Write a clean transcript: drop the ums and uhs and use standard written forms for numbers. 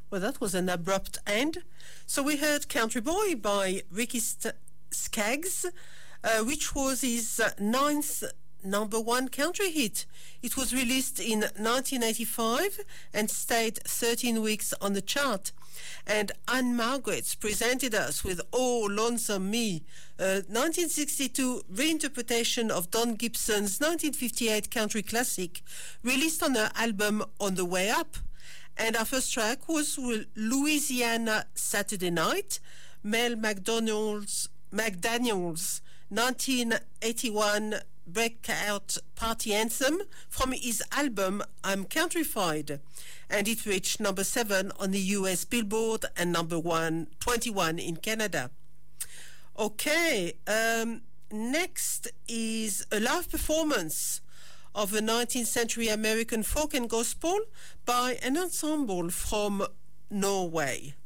Well, that was an abrupt end. So we heard Country Boy by Ricky Skaggs, which was his ninth number one country hit. It was released in 1985 and stayed 13 weeks on the chart. And Anne Margaret presented us with Oh Lonesome Me, a 1962 reinterpretation of Don Gibson's 1958 country classic, released on her album On the Way Up. And our first track was Louisiana Saturday Night, Mel McDaniel's 1981 breakout party anthem from his album I'm Countrified, and it reached number 7 on the US Billboard and number 21 in Canada. Okay, next is a live performance of a 19th century American folk and gospel by an ensemble from Norway.